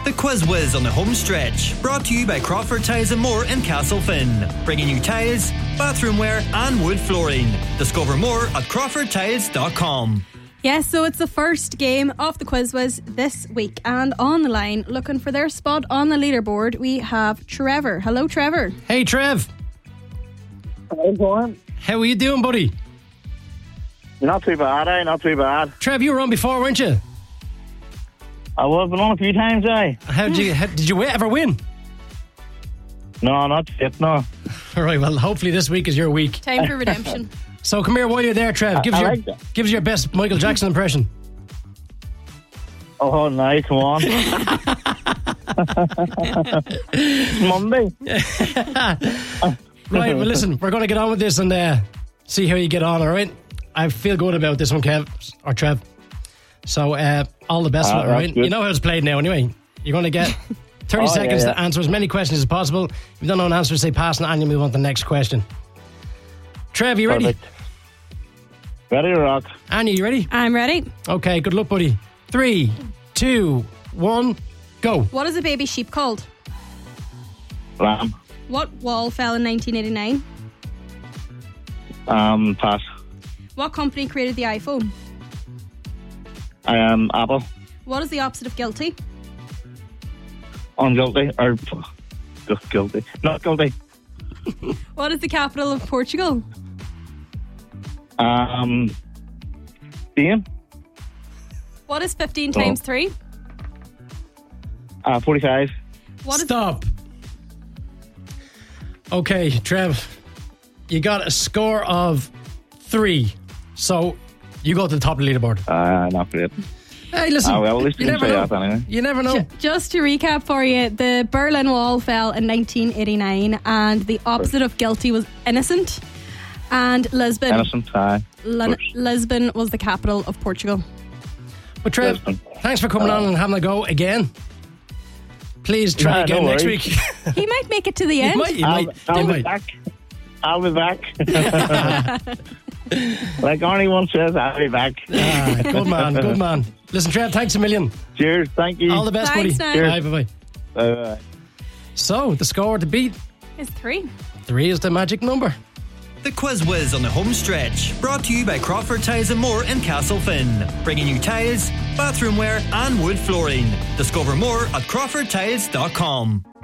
The Quiz Whiz on the home stretch, brought to you by Crawford Tiles and More in Castlefin, bringing you tiles, bathroomware and wood flooring. Discover more at crawfordtiles.com. Yes, so it's the first game of the Quiz Whiz this week, and on the line, looking for their spot on the leaderboard, we have Trevor. Hello, Trevor. Hey, Trev. How's it going? How are you doing, buddy? Not too bad, not too bad. Trev, you were on before, weren't you? I was been on a few times, Did you ever win? No, not yet, no. All right, well, hopefully this week is your week. Time for redemption. So come here while you're there, Trev. Give us your best Michael Jackson impression. Oh, no, come on. It's Monday. Right, well, listen, we're going to get on with this and see how you get on, all right? I feel good about this one, Kev, or Trev. So, all the best, all right? Good. You know how it's played now, anyway. You're going to get 30 seconds to answer as many questions as possible. If you don't know an answer, say pass and you move on to the next question. Trev, you ready? Perfect. Ready to rock. Anya, you ready? I'm ready. Okay, good luck, buddy. 3, 2, 1, go. What is a baby sheep called? Lamb. What wall fell in 1989? Pass. What company created the iPhone? Apple. What is the opposite of guilty? Unguilty. Or just guilty. Not guilty. What is the capital of Portugal? Spain. What is 15 times 3? 45. Stop. Okay, Trev, you got a score of 3, so you go to the top of the leaderboard. Not great. Hey, listen, well, at least you we never can know. say that anyway. You never know. Just to recap for you, the Berlin Wall fell in 1989 and the opposite of guilty was innocent. And Lisbon. Innocent, Lisbon was the capital of Portugal. But Trev, thanks for coming on and having a go again. Please try again next week. He might make it to the end. I'll be back. I'll be back. Like Arnie once says, I'll be back. Good man. Listen, Trev, thanks a million. Cheers, thank you. All the best, Thanks, buddy. now. Bye. Bye. So, the score to beat It's 3. 3 is the magic number. The Quiz Whiz on the home stretch, brought to you by Crawford Tiles and More in Castlefin, bringing you tiles, bathroomware and wood flooring. Discover more at crawfordtiles.com.